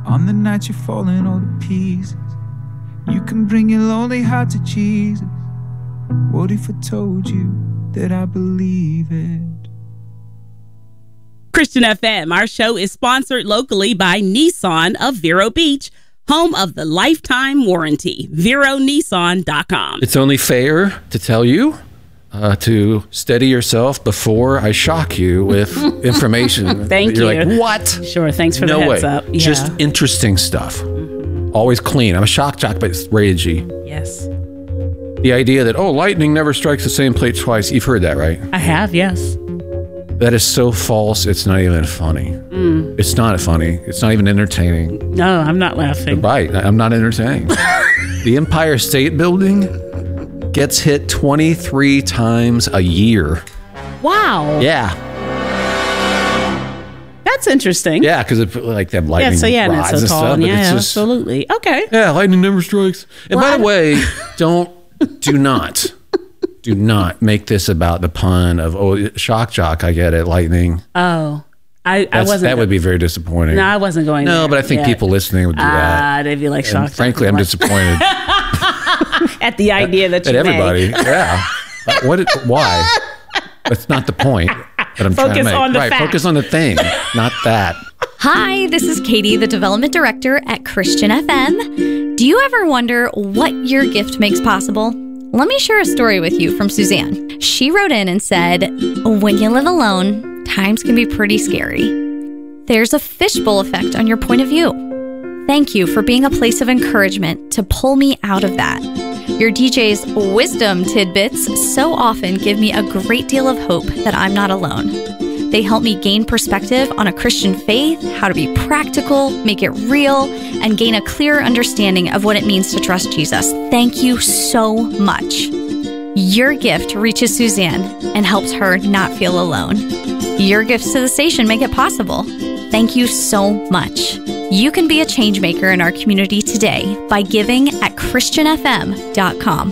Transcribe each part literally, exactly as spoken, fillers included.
On the night you're falling all to pieces, you can bring your lonely heart to Jesus. What if I told you that I believe it? Christian F M, our show is sponsored locally by Nissan of Vero Beach, home of the lifetime warranty. Vero Nissan dot com. It's only fair to tell you uh, to steady yourself before I shock you with information. Thank You're you. like, what? Sure, thanks for no the heads way. up. Yeah. Just interesting stuff. Mm-hmm. Always clean. I'm a shock jock, but it's ragey. Yes. The idea that, oh, lightning never strikes the same plate twice. You've heard that, right? I have, yes. That is so false, it's not even funny. Mm. It's not funny. It's not even entertaining. No, I'm not laughing. Right, I'm not entertaining. The Empire State Building gets hit twenty-three times a year. Wow. Yeah. That's interesting. Yeah, because it like them lightning Yeah, so yeah, and rods it's so and tall. stuff. And but yeah, it's just, absolutely. Okay. yeah, lightning never strikes. And Well, by the way, don't, do not, do not make this about the pun of, oh, shock jock, I get it, lightning. Oh. I, I That's, wasn't. that would be very disappointing. No, I wasn't going No, there. but I think Yeah. people listening would do that. Ah, they'd be like And shocked. frankly, I'm disappointed at the idea that you at everybody. make. Yeah. What? It, why? That's not the point that I'm trying to Focus make. on the right. fact. Focus on the thing, not that. Hi, this is Katie, the Development Director at Christian F M. Do you ever wonder what your gift makes possible? Let me share a story with you from Suzanne. She wrote in and said, when you live alone, times can be pretty scary. There's a fishbowl effect on your point of view. Thank you for being a place of encouragement to pull me out of that. Your D J's wisdom tidbits so often give me a great deal of hope that I'm not alone. They help me gain perspective on a Christian faith, how to be practical, make it real, and gain a clearer understanding of what it means to trust Jesus. Thank you so much. Your gift reaches Suzanne and helps her not feel alone. Your gifts to the station make it possible. Thank you so much. You can be a change maker in our community today by giving at Christian F M dot com.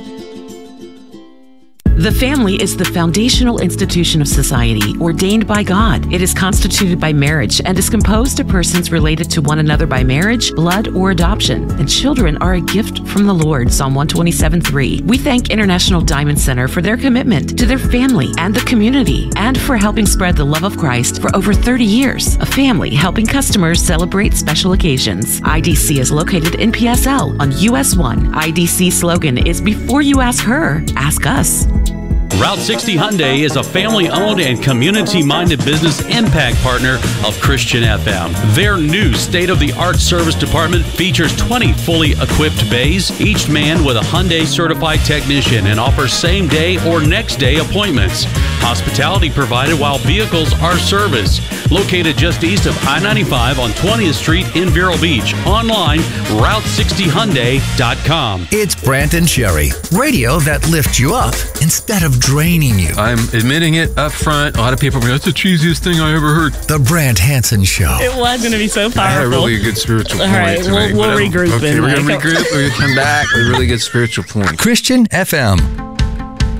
The family is the foundational institution of society ordained by God. It is constituted by marriage and is composed of persons related to one another by marriage, blood, or adoption. And children are a gift from the Lord, Psalm one twenty-seven three. We thank International Diamond Center for their commitment to their family and the community, and for helping spread the love of Christ for over thirty years. A family helping customers celebrate special occasions. I D C is located in P S L on U S one. I D C slogan is, before you ask her, ask us. Route sixty Hyundai is a family-owned and community-minded business impact partner of Christian F M. Their new state-of-the-art service department features twenty fully equipped bays, each manned with a Hyundai-certified technician, and offers same-day or next-day appointments. Hospitality provided while vehicles are serviced. Located just east of I ninety-five on twentieth Street in Vero Beach. Online, route sixty hyundai dot com. It's Brant and Sherry, radio that lifts you up instead of draining you. I'm admitting it up front. A lot of people are like, that's the cheesiest thing I ever heard. The Brant Hansen Show. It was going to be so powerful. I had a really good spiritual point. All right, to we'll, make, we'll but, um, regroup. Okay, in we're going to like- regroup. We're going to come back with a really good spiritual point. Christian F M.